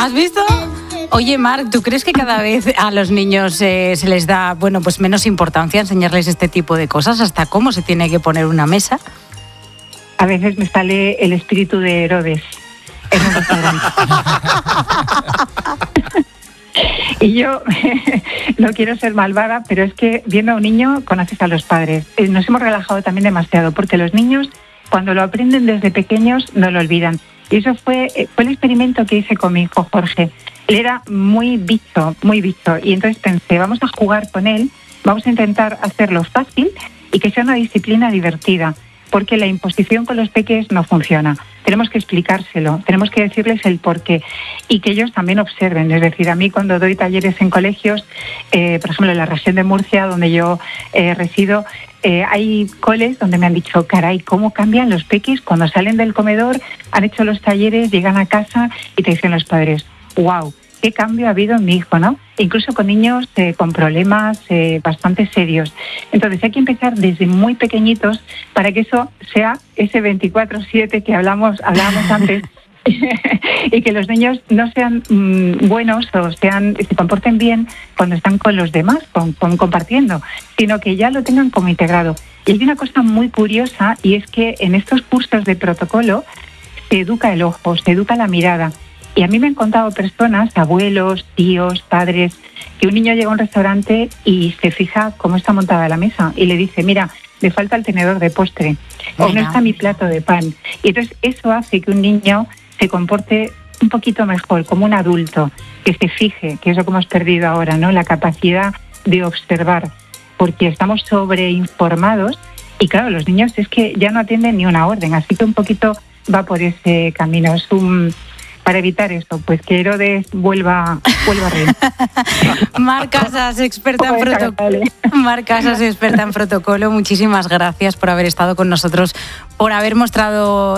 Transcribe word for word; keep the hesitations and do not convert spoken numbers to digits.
¿Has visto? Oye, Marc, ¿tú crees que cada vez a los niños eh, se les da, bueno, pues menos importancia enseñarles este tipo de cosas? ¿Hasta cómo se tiene que poner una mesa? A veces me sale el espíritu de Herodes en un restaurante. Y yo no quiero ser malvada, pero es que viendo a un niño conoces a los padres. Nos hemos relajado también demasiado, porque los niños, cuando lo aprenden desde pequeños, no lo olvidan. Y eso fue, fue el experimento que hice con mi hijo Jorge. Él era muy bicho, muy bicho. Y entonces pensé, vamos a jugar con él, vamos a intentar hacerlo fácil y que sea una disciplina divertida, porque la imposición con los peques no funciona. Tenemos que explicárselo, tenemos que decirles el porqué y que ellos también observen. Es decir, a mí cuando doy talleres en colegios, eh, por ejemplo en la región de Murcia, donde yo eh, resido, eh, hay coles donde me han dicho, caray, cómo cambian los peques cuando salen del comedor, han hecho los talleres, llegan a casa y te dicen los padres, wow, qué cambio ha habido en mi hijo, ¿no? Incluso con niños eh, con problemas eh, bastante serios. Entonces hay que empezar desde muy pequeñitos para que eso sea ese veinticuatro siete que hablamos, hablábamos antes y que los niños no sean mmm, buenos o sean se comporten bien cuando están con los demás, con, con compartiendo, sino que ya lo tengan como integrado. Y hay una cosa muy curiosa y es que en estos cursos de protocolo se educa el ojo, se educa la mirada. Y a mí me han contado personas, abuelos, tíos, padres, que un niño llega a un restaurante y se fija cómo está montada la mesa y le dice, mira, le falta el tenedor de postre o no está mi plato de pan. Y entonces eso hace que un niño se comporte un poquito mejor, como un adulto, que se fije, que es lo que hemos perdido ahora, ¿no? La capacidad de observar, porque estamos sobreinformados y claro, los niños es que ya no atienden ni una orden, así que un poquito va por ese camino. Es un... Para evitar esto, pues que Herodes vuelva, vuelva a reír. Marc Casas, experta en protocolo. Marc Casas, experta en protocolo. Muchísimas gracias por haber estado con nosotros, por haber mostrado